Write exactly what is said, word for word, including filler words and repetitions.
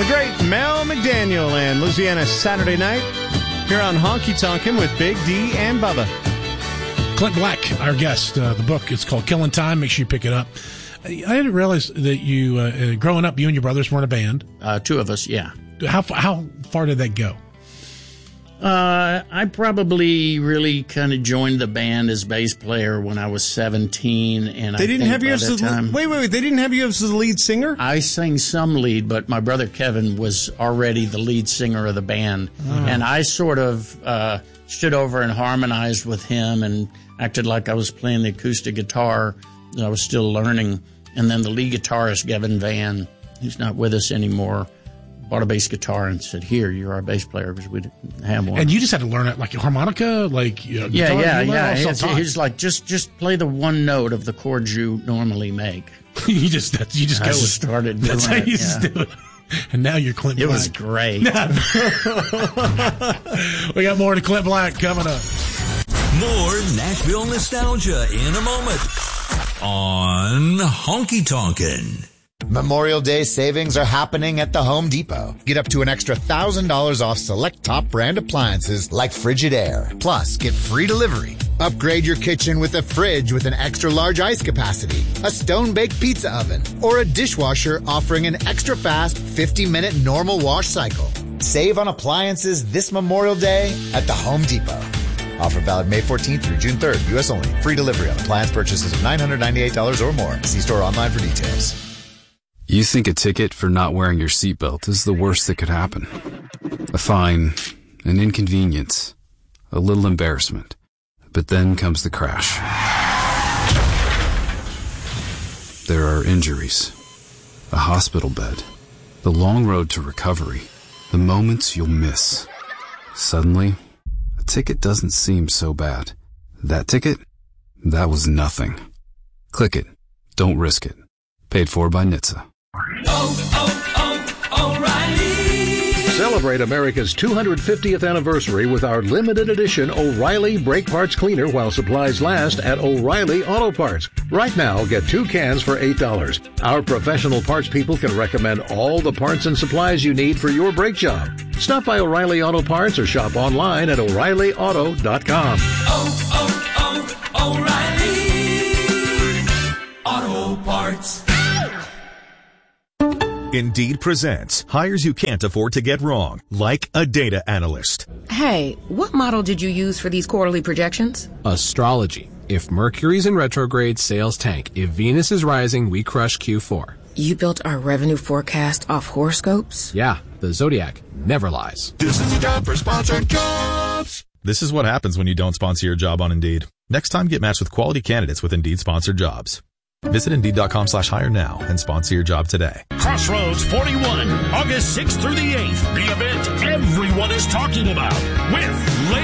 The great Mel McDaniel and Louisiana Saturday Night here on Honky Tonkin' with Big D and Bubba. Clint Black, our guest. Uh, the book, it's called Killing Time. Make sure you pick it up. I didn't realize that you, uh, growing up, you and your brothers were in a band. Uh, two of us, yeah. How how far did that go? Uh, I probably really kind of joined the band as bass player when I was seventeen, and they I didn't think have you by as that the time, wait, wait, wait. They didn't have you as the lead singer. I sang some lead, but my brother Kevin was already the lead singer of the band, oh. and I sort of uh, stood over and harmonized with him and acted like I was playing the acoustic guitar that I was still learning. And then the lead guitarist, Gavin Van, who's not with us anymore, bought a bass guitar and said, "Here, you're our bass player," because we didn't have one. And you just had to learn it, like harmonica, like you know, yeah, guitar, yeah, you yeah. He's He's like, just just play the one note of the chords you normally make. you just that's, you just I go just with, started doing that's how you it. just Yeah. do it. And now you're Clint It Black. was great. We got more to Clint Black coming up. More Nashville nostalgia in a moment on Honky Tonkin'. Memorial Day savings are happening at the Home Depot. Get up to an extra one thousand dollars off select top brand appliances like Frigidaire. Plus, get free delivery. Upgrade your kitchen with a fridge with an extra large ice capacity, a stone-baked pizza oven, or a dishwasher offering an extra fast fifty minute normal wash cycle. Save on appliances this Memorial Day at the Home Depot. Offer valid May fourteenth through June third. U S only. Free delivery on appliance purchases of nine hundred ninety-eight dollars or more. See store online for details. You think a ticket for not wearing your seatbelt is the worst that could happen. A fine, an inconvenience, a little embarrassment. But then comes the crash. There are injuries, a hospital bed, the long road to recovery, the moments you'll miss. Suddenly, a ticket doesn't seem so bad. That ticket? That was nothing. Click it. Don't risk it. Paid for by N H T S A. Oh, oh, oh, O'Reilly! Celebrate America's two hundred fiftieth anniversary with our limited edition O'Reilly Brake Parts Cleaner while supplies last at O'Reilly Auto Parts. Right now, get two cans for eight dollars. Our professional parts people can recommend all the parts and supplies you need for your brake job. Stop by O'Reilly Auto Parts or shop online at O'Reilly Auto dot com. Oh, oh, oh, O'Reilly Auto Parts. Indeed presents hires you can't afford to get wrong, like a data analyst. Hey, what model did you use for these quarterly projections? Astrology. If Mercury's in retrograde, sales tank. If Venus is rising, we crush Q four. You built our revenue forecast off horoscopes? Yeah, the Zodiac never lies. This is a job for sponsored jobs. This is what happens when you don't sponsor your job on Indeed. Next time, get matched with quality candidates with Indeed sponsored jobs. Visit Indeed.com slash hire now and sponsor your job today. Crossroads forty-one, August sixth through the eighth. The event everyone is talking about with